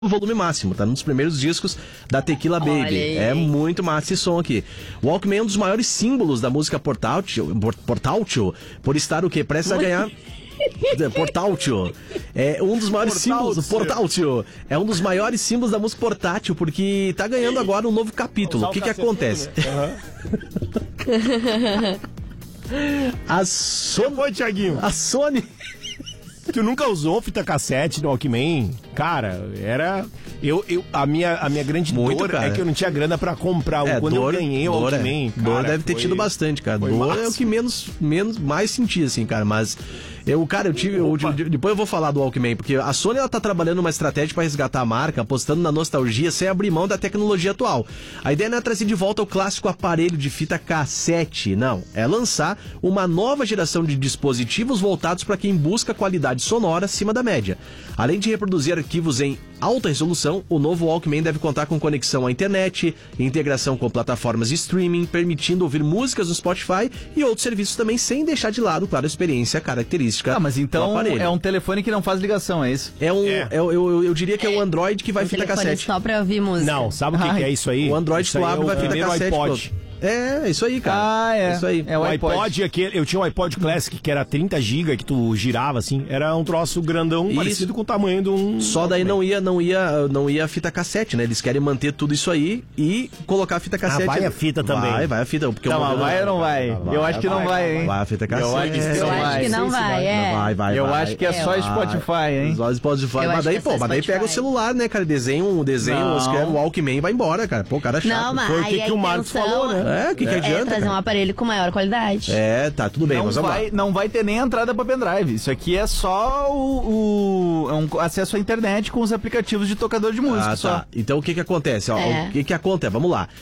volume máximo, tá? Num dos primeiros discos da Tequila Baby. É muito massa esse som aqui. O Walkman é um dos maiores símbolos da música portátil, por estar o quê? Prestes a ganhar... Portátil. É um dos maiores símbolos do portátil. É um dos maiores símbolos da música portátil, porque tá ganhando agora um novo capítulo. O que acontece? A Sony... Tu nunca usou fita cassete no Walkman? Cara, era... A minha grande dor é que eu não tinha grana pra comprar. Quando eu ganhei o Walkman... Dor deve ter tido bastante, cara. Dor massa. É o que mais senti, assim, cara. Mas... depois eu vou falar do Walkman, porque a Sony ela tá trabalhando uma estratégia para resgatar a marca, apostando na nostalgia sem abrir mão da tecnologia atual. A ideia não é trazer de volta o clássico aparelho de fita cassete, não. É lançar uma nova geração de dispositivos voltados para quem busca qualidade sonora acima da média. Além de reproduzir arquivos em alta resolução, o novo Walkman deve contar com conexão à internet, integração com plataformas de streaming, permitindo ouvir músicas no Spotify e outros serviços também, sem deixar de lado, claro, a experiência característica. Mas então é um telefone que não faz ligação, é isso? Eu diria que é o Android que vai fita cassete. Só pra ouvir música. Não, sabe o que é isso aí? O Android tu abre e vai fita cassete. iPod. É isso aí, cara. É isso aí. É o iPod aquele, eu tinha um iPod Classic que era 30 GB que tu girava assim, era um troço grandão, parecido com o tamanho de um... Só daí não ia fita cassete, né? Eles querem manter tudo isso aí e colocar a fita cassete. Vai a fita também. Vai a fita. Porque mas vai ou não vai? Eu acho que não vai, hein? Vai a fita cassete. Eu acho que não vai, Vai. Eu acho que é só Spotify, hein? Só Spotify. Mas daí pega o celular, né, cara? Desenha, escreve o Walkman e vai embora, cara. Pô, cara chato. Não, mas foi o que o Marcos falou, né? O que adianta? Trazer um aparelho com maior qualidade. Tá, tudo bem, mas vamos lá. Não vai ter nem entrada pra pendrive. Isso aqui é só um acesso à internet com os aplicativos de tocador de música. Tá. Então o que acontece? O que acontece? Vamos lá.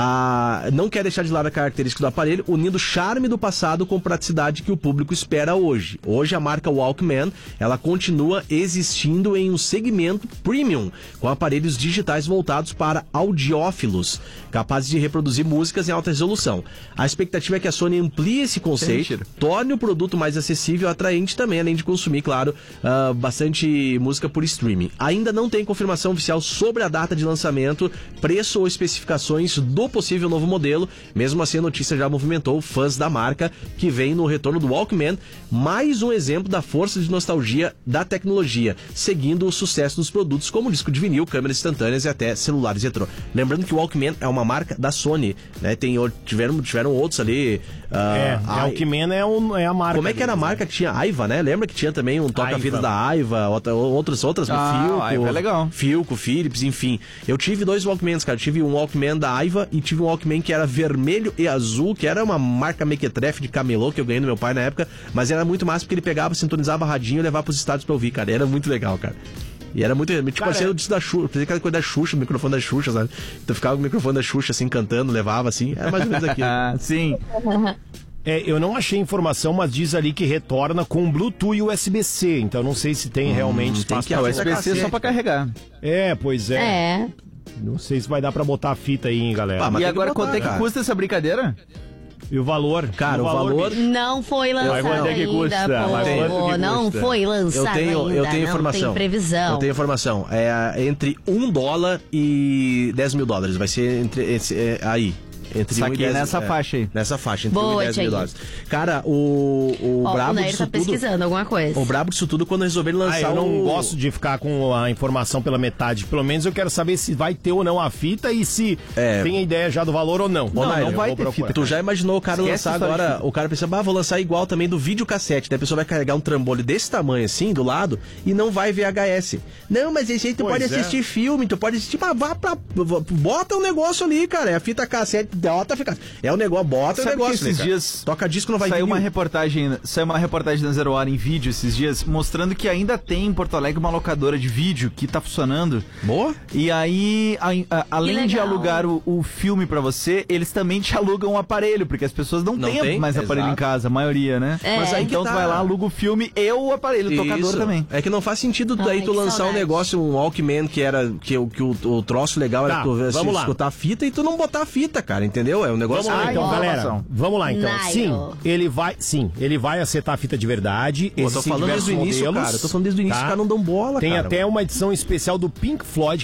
Não quer deixar de lado a característica do aparelho, unindo o charme do passado com praticidade que o público espera hoje. Hoje a marca Walkman, ela continua existindo em um segmento premium, com aparelhos digitais voltados para audiófilos, capazes de reproduzir músicas em alta resolução. A expectativa é que a Sony amplie esse conceito, torne o produto mais acessível e atraente também, além de consumir, claro, bastante música por streaming. Ainda não tem confirmação oficial sobre a data de lançamento, preço ou especificações do possível novo modelo. Mesmo assim, a notícia já movimentou fãs da marca, que vem no retorno do Walkman, mais um exemplo da força de nostalgia da tecnologia, seguindo o sucesso dos produtos como disco de vinil, câmeras instantâneas e até celulares retrô. Lembrando que o Walkman é uma marca da Sony, né? Tiveram outros ali. Walkman é a marca. Como é que era a marca que tinha? Aiva, né? Lembra que tinha também um toca-vida da Aiva, outras Filco. Aiva é legal. Filco, Philips, enfim. Eu tive 2 Walkmans, cara. Eu tive um Walkman da Aiva e tive um Walkman que era vermelho e azul, que era uma marca mequetrefe de camelô que eu ganhei do meu pai na época, mas era muito massa porque ele pegava, sintonizava radinho e levava pros estados pra ouvir, cara. Era muito legal, cara. E era muito... Tipo, parecia o disco da Xuxa, parecia aquela coisa da Xuxa, o microfone da Xuxa, sabe? Então ficava com o microfone da Xuxa, assim, cantando, levava, assim. Era mais ou menos aquilo. Sim. Eu não achei informação, mas diz ali que retorna com Bluetooth e USB-C. Então não sei se tem realmente espaço. Tem que USB-C só pra carregar. Pois é. Não sei se vai dar pra botar a fita aí, hein, galera. E agora, quanto é que custa essa brincadeira? E o valor? Cara, o valor... Não foi lançado ainda, não foi lançado eu tenho informação. Não tem previsão. Eu tenho informação. É entre $1 e $10.000. Vai ser aí. Entre nessa faixa aí. Nessa faixa, entre $1 e $10.000. Cara, o brabo disso tá pesquisando alguma coisa. O brabo disso tudo quando resolveram lançar eu não gosto de ficar com a informação pela metade. Pelo menos eu quero saber se vai ter ou não a fita e se tem a ideia já do valor ou não. Não vai ter fita. Tu já imaginou o cara lançar agora... O cara pensa, vou lançar igual também do videocassete. Daí a pessoa vai carregar um trambolho desse tamanho assim, do lado, e não vai VHS. Não, mas esse aí tu pode assistir filme, tu pode assistir, bota um negócio ali, cara. É a fita cassete, é o negócio, bota o negócio. Esses dias toca disco, não vai vir. Saiu uma reportagem da Zero Hora em vídeo esses dias, mostrando que ainda tem em Porto Alegre uma locadora de vídeo que tá funcionando. Boa. E aí, além de alugar o filme pra você, eles também te alugam um aparelho, porque as pessoas não têm mais aparelho em casa, a maioria, né? Mas aí então tu vai lá, aluga o filme e o aparelho, o tocador também. É que não faz sentido daí tu lançar um negócio, um Walkman, que o troço legal era tu escutar a fita e tu não botar a fita, cara. cara, entendeu? É um negócio... Vamos lá, então, galera. Vamos lá, então. Sim, ele vai acertar a fita de verdade. Eu tô falando desde o início, cara. Eu tô falando desde o início, os caras não dão bola, Tem cara. até uma edição especial do Pink Floyd,